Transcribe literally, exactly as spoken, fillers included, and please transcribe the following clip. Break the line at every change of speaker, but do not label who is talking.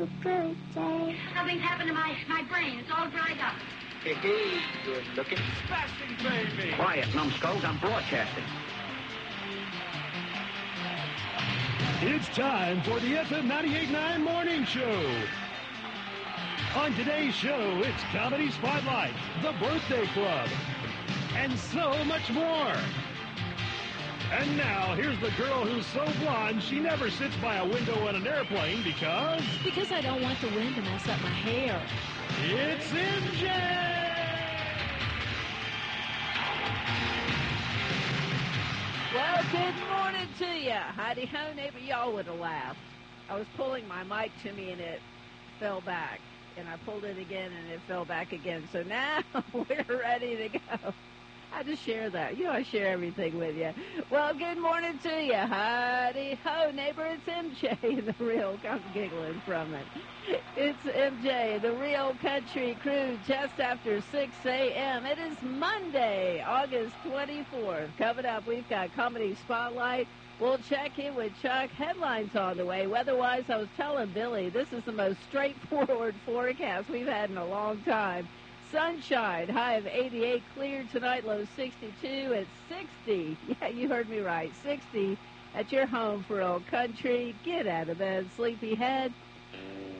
a birthday.
Something's happened to my, my brain. It's all dried up.
Hey, hey, good looking.
Smashing, baby.
Quiet, numbskulls. I'm broadcasting.
It's time for the F M ninety-eight point nine Morning Show. On today's show, it's Comedy Spotlight, The Birthday Club, and so much more. And now, here's the girl who's so blonde she never sits by a window on an airplane because...
Because I don't want the wind to mess up my hair.
It's M J!
Well, good morning to you. Howdy ho, neighbor. Y'all would have laughed. I was pulling my mic to me and it fell back. And I pulled it again and it fell back again. So now we're ready to go. I just share that. You know, I share everything with you. Well, good morning to you. Howdy ho, neighbor. It's M J, the real. I'm giggling from it. It's M J, the real country crew, just after six a.m. It is Monday, August twenty-fourth. Coming up, we've got Comedy Spotlight. We'll check in with Chuck. Headlines on the way. Weather-wise, I was telling Billy, this is the most straightforward forecast we've had in a long time. Sunshine, high of eighty-eight, clear tonight, low sixty-two at sixty. Yeah, you heard me right, sixty at your home for old country. Get out of bed, sleepyhead.